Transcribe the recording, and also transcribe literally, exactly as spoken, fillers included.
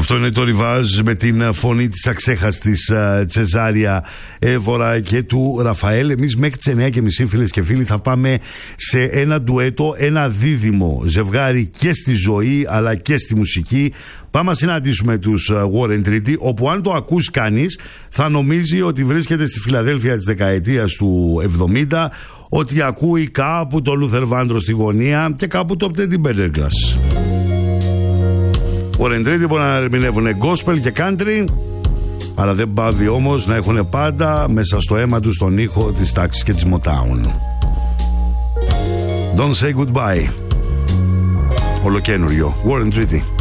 Αυτό είναι το Ριβάζ με την φωνή της αξέχαστης Τσεζάρια Εύωρα και του Ραφαέλ. Εμείς μέχρι τις εννιά και μισή, φίλες και φίλοι, θα πάμε σε ένα ντουέτο, ένα δίδυμο ζευγάρι και στη ζωή αλλά και στη μουσική. Πάμε να συναντήσουμε τους Warren Treaty, όπου αν το ακούς κανείς θα νομίζει ότι βρίσκεται στη Φιλαδέλφια της δεκαετίας του εβδομήντα, ότι ακούει κάπου το Luther Vandross στη γωνία και κάπου το Teddy Pendergrass. Warren Treaty μπορεί να ερμηνεύουν gospel και country, αλλά δεν πάβει όμως να έχουν πάντα μέσα στο αίμα τους τον ήχο της τάξης και της Motown. Don't say goodbye. Ολοκένουργιο Warren Treaty.